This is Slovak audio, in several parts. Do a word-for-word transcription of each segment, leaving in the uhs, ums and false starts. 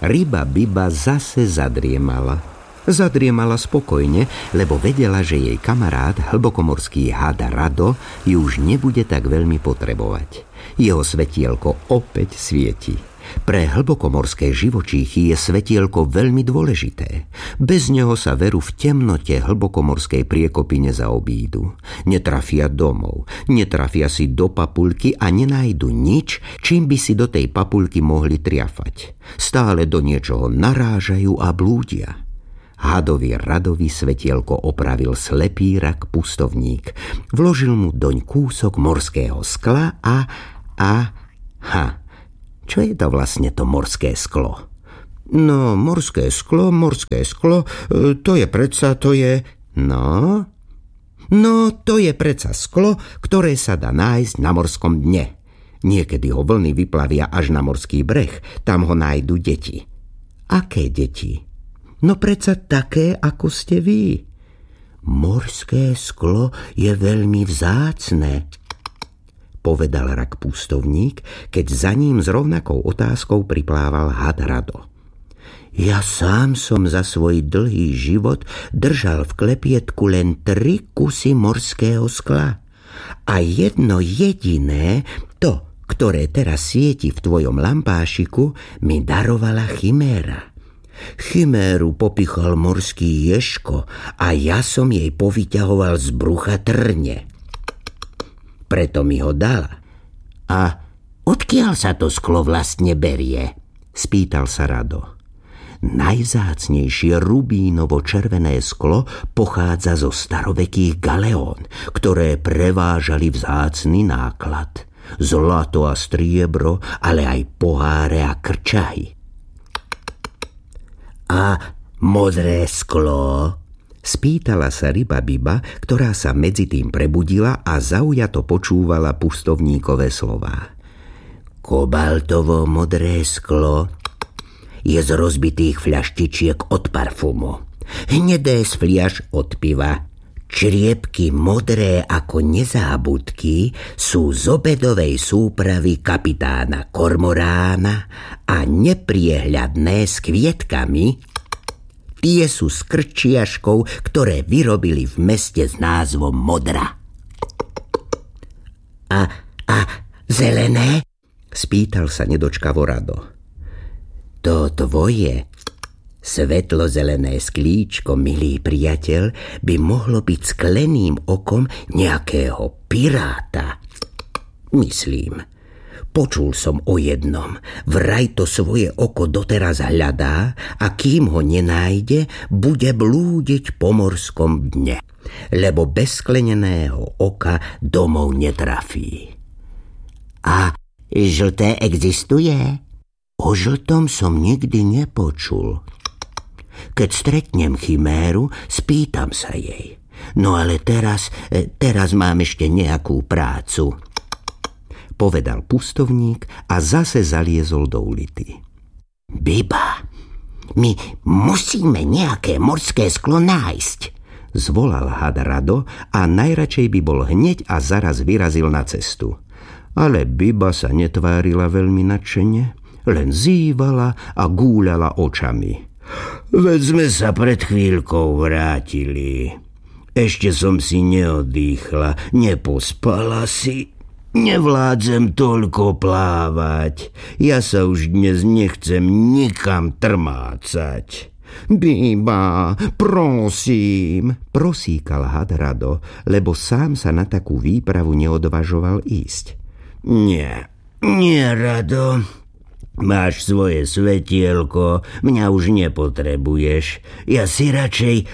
Ryba Biba zase zadriemala. Zadriemala spokojne, lebo vedela, že jej kamarát, hlbokomorský had Rado, ju už nebude tak veľmi potrebovať. Jeho svetielko opäť svieti. Pre hlbokomorské živočíchy je svetielko veľmi dôležité. Bez neho sa veru v temnote hlbokomorskej priekopy nezaobídu. Netrafia domov, netrafia si do papuľky a nenájdu nič, čím by si do tej papuľky mohli triafať. Stále do niečoho narážajú a blúdia. Hadovi Radovi svetielko opravil slepý rak pustovník. Vložil mu doň kúsok morského skla a... a... ha... Čo je to vlastne to morské sklo? No, morské sklo, morské sklo, to je predsa, to je... No? No, to je predsa sklo, ktoré sa dá nájsť na morskom dne. Niekedy ho vlny vyplavia až na morský breh, tam ho nájdu deti. Aké deti? No predsa také, ako ste vy. Morské sklo je veľmi vzácne, povedal rak pustovník, keď za ním s rovnakou otázkou priplával had Rado. Ja sám som za svoj dlhý život držal v klepietku len tri kusy morského skla. A jedno jediné, to, ktoré teraz svieti v tvojom lampášiku, mi darovala chiméra. Chiméru popichal morský ježko a ja som jej povyťahoval z brucha trne. Preto mi ho dala. A odkiaľ sa to sklo vlastne berie? Spýtal sa Rado. Najvzácnejšie rubínovo-červené sklo pochádza zo starovekých galeón, ktoré prevážali vzácny náklad. Zlato a striebro, ale aj poháre a krčahy. A modré sklo? Spýtala sa ryba Biba, ktorá sa medzi tým prebudila a zaujato počúvala pustovníkové slová. Kobaltovo modré sklo je z rozbitých fľaštičiek od parfumu. Hnedé z fliaš od piva. Čriepky modré ako nezábudky sú z obedovej súpravy kapitána Kormorána a nepriehľadné s kvietkami. Tie sú s krčiaškou, ktoré vyrobili v meste s názvom Modra. A, a zelené? Spýtal sa nedočkavo Rado. To tvoje svetlo-zelené sklíčko, milý priateľ, by mohlo byť skleným okom nejakého piráta. Myslím. Počul som o jednom. Vraj to svoje oko doteraz hľadá a kým ho nenájde, bude blúdiť po morskom dne, lebo bez skleneného oka domov netrafí. A žlté existuje? O žltom som nikdy nepočul. Keď stretnem chiméru, spýtam sa jej. No ale teraz, teraz mám ešte nejakú prácu, povedal pustovník a zase zaliezol do ulity. Biba, my musíme nejaké morské sklo nájsť, zvolal had Rado a najradšej by bol hneď a zaraz vyrazil na cestu. Ale Biba sa netvárila veľmi nadšene, len zývala a gúľala očami. Veď sme sa pred chvíľkou vrátili. Ešte som si neodýchla, nepospala si. Nevládzem toľko plávať. Ja sa už dnes nechcem nikam trmácať. Biba, prosím, prosíkal had Rado, lebo sám sa na takú výpravu neodvažoval ísť. Nie, nie, Rado. Máš svoje svetielko, mňa už nepotrebuješ. Ja si radšej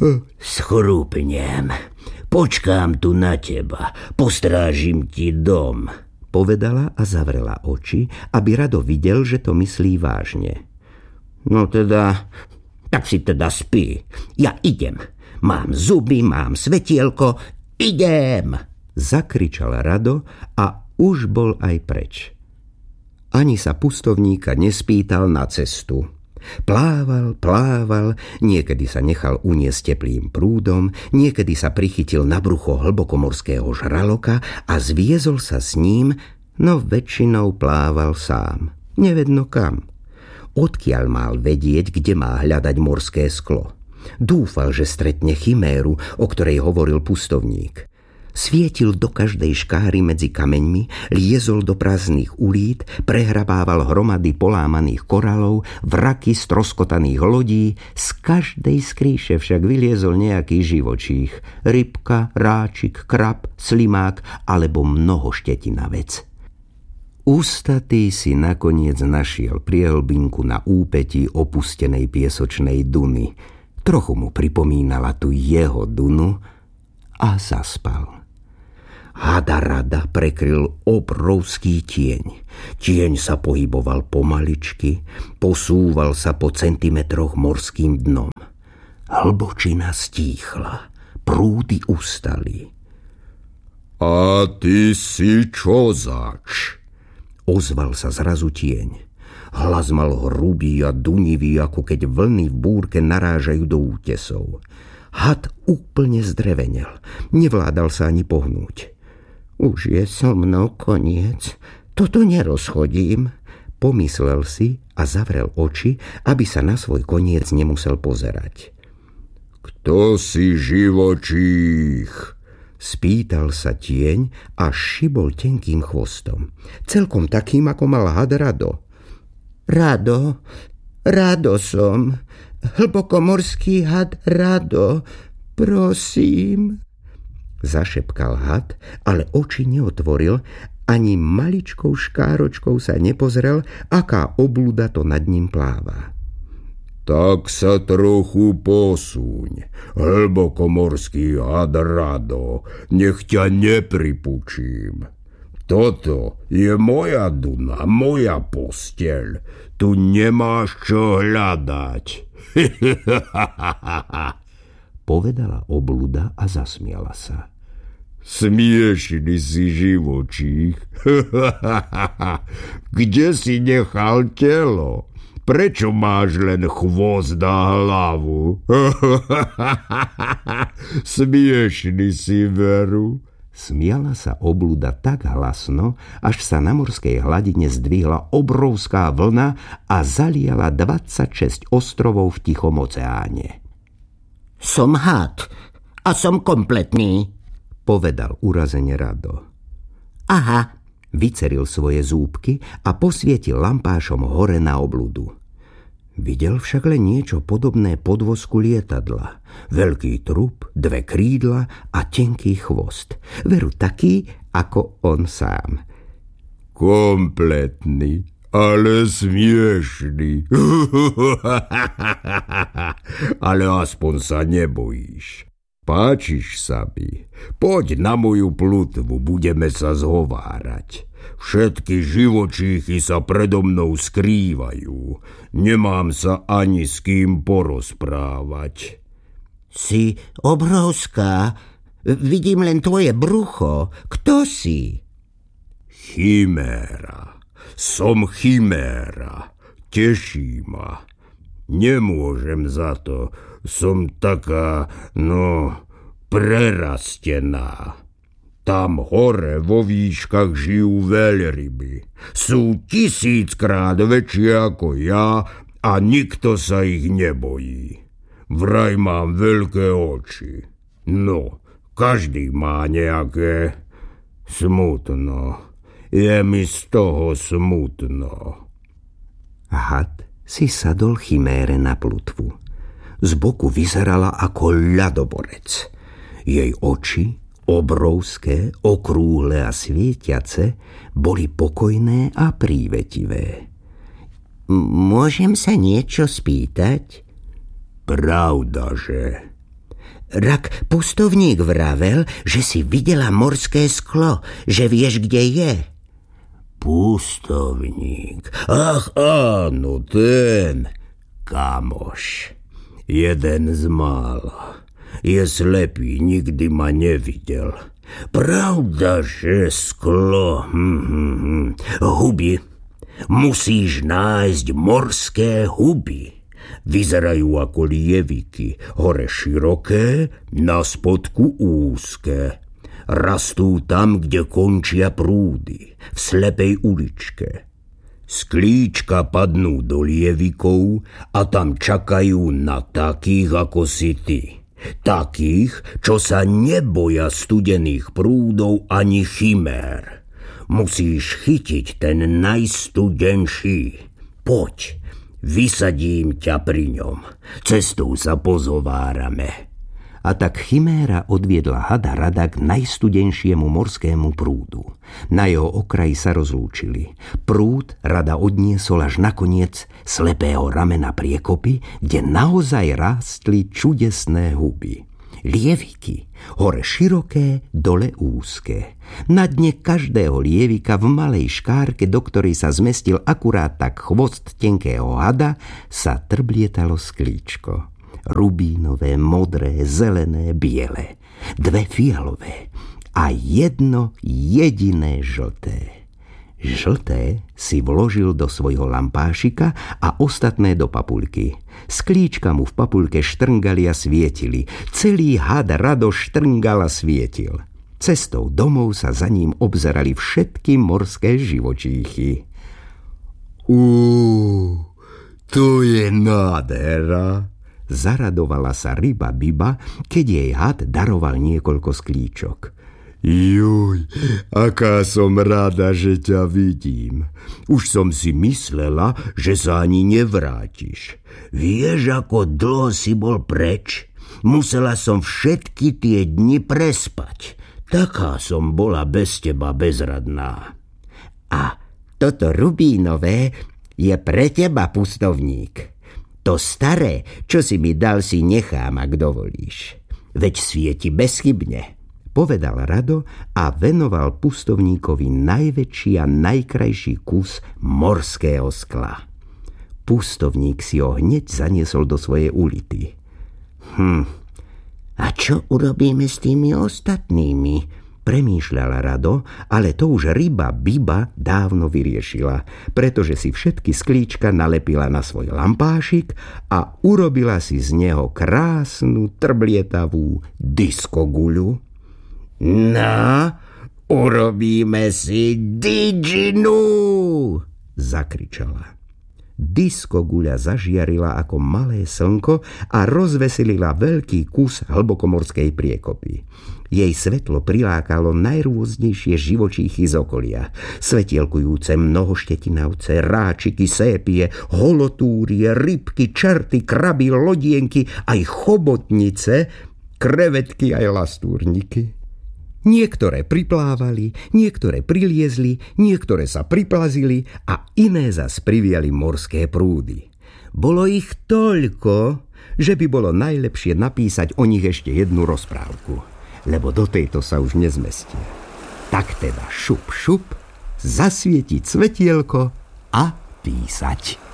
schrúpnem. Počkám tu na teba, postrážim ti dom, povedala a zavrela oči, aby Rado videl, že to myslí vážne. No teda, tak si teda spí. Ja idem. Mám zuby, mám svetielko, idem, zakričal Rado a už bol aj preč. Ani sa pustovníka nespýtal na cestu. Plával, plával, niekedy sa nechal uniesť teplým prúdom, niekedy sa prichytil na brucho hlbokomorského žraloka a zviezol sa s ním, no väčšinou plával sám, nevedno kam. odkiaľ mal vedieť, kde má hľadať morské sklo. Dúfal, že stretne chiméru, o ktorej hovoril pustovník. Svietil do každej škáry medzi kameňmi, liezol do prázdnych ulít, prehrabával hromady polámaných korálov, vraky stroskotaných lodí, z každej skríše však vyliezol nejaký živočích, rybka, ráčik, krab, slimák alebo mnohoštetinavec. Ústatý si nakoniec našiel priehlbinku na úpetí opustenej piesočnej duny. Trochu mu pripomínala tu jeho dunu a zaspal. Hada rada prekryl obrovský tieň. Tieň sa pohyboval pomaličky, posúval sa po centimetroch morským dnom. Hlbočina stíchla, prúdy ustali. A ty si čo zač? Ozval sa zrazu tieň. Hlas mal hrubý a dunivý, ako keď vlny v búrke narážajú do útesov. Had úplne zdrevenel, nevládal sa ani pohnúť. Už je so mnou koniec, toto nerozchodím, pomyslel si a zavrel oči, aby sa na svoj koniec nemusel pozerať. Kto si živočích? Spýtal sa tieň a šibol tenkým chvostom. Celkom takým, ako mal had Rado. Rado, Rado som, hlbokomorský had Rado, prosím. Zašepkal had, ale oči neotvoril, ani maličkou škáročkou sa nepozrel, aká obluda to nad ním pláva. Tak sa trochu posúň, hlbokomorský had Rado, nech ťa nepripučím. Toto je moja duna, moja posteľ, tu nemáš čo hľadať. Povedala obluda a zasmiala sa. Smiešný si živočích. Kde si nechal telo? Prečo máš len chvost a hlavu? Smiešný si, veru. Smiala sa obluda tak hlasno, až sa na morskej hladine zdvihla obrovská vlna a zaliala dvadsaťšesť ostrovov v Tichom oceáne. Som had a som kompletný, povedal urazene Rado. Aha, vyceril svoje zúbky a posvietil lampášom hore na obludu. Videl však len niečo podobné podvozku lietadla. Veľký trup, dve krídla a tenký chvost. Veru taký, ako on sám. Kompletný, ale smiešný. Ale aspoň sa nebojíš. Páčiš sa mi. Poď na moju plutvu, budeme sa zhovárať. Všetky živočíchy sa predo mnou skrývajú. Nemám sa ani s kým porozprávať. Si obrovská. Vidím len tvoje brucho. Kto si? Chiméra. Som chiméra. Teší ma. Nemôžem za to. Som taká, no, prerastená. Tam hore vo výškach žijú veľryby. Sú tisíckrát väčšie ako ja a nikto sa ich nebojí. Vraj mám veľké oči. No, každý má nejaké smutno. Je mi z toho smutno. Had si sadol chimére na plutvu. Zboku vyzerala ako ľadoborec. Jej oči, obrovské, okrúhle a svietiace, boli pokojné a prívetivé. Môžem sa niečo spýtať? Pravdaže. Rak pustovník vravel, že si videla morské sklo, že vieš, kde je. Pustovník. Ach, áno, ten. Kamoš. Jeden z mála. Je slepý, nikdy ma nevidel. Pravda, že sklo. Hm, hm, hm. Huby. Musíš nájsť morské huby. Vyzerajú ako lieviky. Hore široké, na spodku úzke. Rastú tam, kde končia prúdy. V slepej uličke. Sklíčka padnú do lievikov a tam čakajú na takých ako si ty. Takých, čo sa neboja studených prúdov ani chimér. Musíš chytiť ten najstudenší. Poď, vysadím ťa pri ňom. Cestou sa pozhovárame. A tak chiméra odviedla hada Rada k najstudenšiemu morskému prúdu. Na jeho okraji sa rozlúčili. Prúd Rada odniesol až nakoniec slepého ramena priekopy, kde naozaj rástli čudesné huby. Lieviky, hore široké, dole úzke. Na dne každého lievika v malej škárke, do ktorej sa zmestil akurát tak chvost tenkého hada, sa trblietalo sklíčko. Rubínové, modré, zelené, biele. Dve fialové a jedno jediné žlté. Žlté si vložil do svojho lampášika a ostatné do papuľky. Sklíčka mu v papuľke štrngali a svietili. Celý had Rado štrngal a svietil. Cestou domov sa za ním obzerali všetky morské živočíchy. Uuu, to je nádhera, zaradovala sa ryba Biba, keď jej had daroval niekoľko sklíčok. Juj, aká som rada, že ťa vidím. Už som si myslela, že sa ani nevrátiš. Vieš, ako dlho si bol preč? Musela som všetky tie dni prespať. Taká som bola bez teba bezradná. A toto rubínové je pre teba, pustovník. To staré, čo si mi dal, si nechám, ak dovolíš. Veď svieti bezchybne, povedal Rado a venoval pustovníkovi najväčší a najkrajší kus morského skla. Pustovník si ho hneď zaniesol do svojej ulity. Hm, a čo urobíme s tými ostatnými? Premýšľala Rado, ale to už ryba Biba dávno vyriešila, pretože si všetky sklíčka nalepila na svoj lampášik a urobila si z neho krásnu, trblietavú diskoguľu. No, urobíme si didžinu, zakričala. Diskoguľa zažiarila ako malé slnko a rozveselila veľký kus hlbokomorskej priekopy. Jej svetlo prilákalo najrôznejšie živočíchy z okolia. Svetielkujúce mnohoštetinavce, ráčiky, sépie, holotúrie, rybky, čerty, kraby, lodienky, aj chobotnice, krevetky aj lastúrniky. Niektoré priplávali, niektoré priliezli, niektoré sa priplazili a iné zas priviali morské prúdy. Bolo ich toľko, že by bolo najlepšie napísať o nich ešte jednu rozprávku, lebo do tejto sa už nezmestia. Tak teda šup, šup, zasvietiť svetielko a písať.